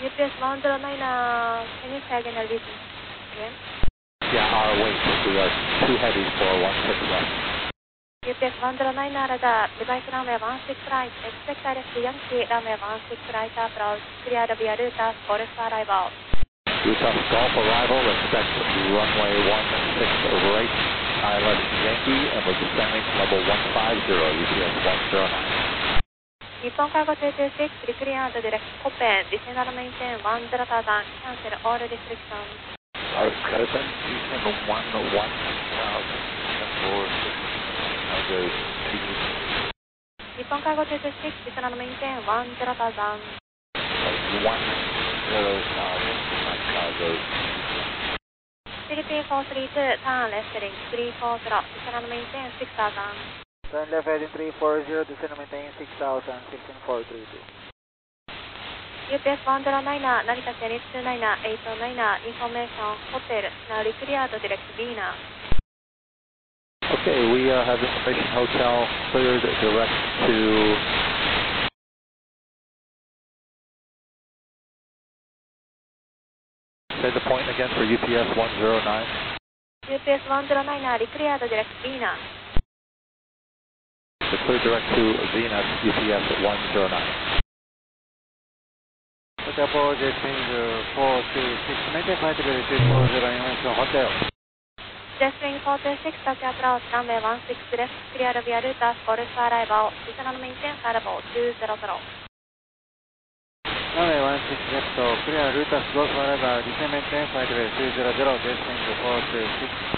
UPS 109, can you say again the reason again? Yeah, our weight. We are too heavy for 16 left. UPS 109 radar, device runway 16 right, expect direct Yankee runway 16 right approach, clear via Rutas, Golf arrival. Rutas Golf arrival, expect runway 16 right, ILS Yankee, and we're descending level 150, UPS 109. 日本cargo 226, reclear and direct Copen, descend and maintain 10,000, cancel all restrictions. Descend 11,000, 日本cargo 226, descend and maintain 10,000. Philippine 432, turn left heading 340, descend and maintain 6,000. Turn left heading 340, descend and maintain 6,000, 16432. UPS 109, Narita Chinese 29, 809, information, hotel, now recleared direct Vina. Okay, we have information hotel cleared direct to... Say the point again for UPS 109. UPS 109, recleared direct Vina. The clear direct to Venus, UPS 109. Hotel Project 426, maintain flight level 240 information hotel. Jetwing 426, touch approach, runway 16 left, clear via Rutas, Golf arrival, descend and maintain level 200. Runway 16 left, clear Rutas Golf arrival, descend maintain flight level 200, descend 426.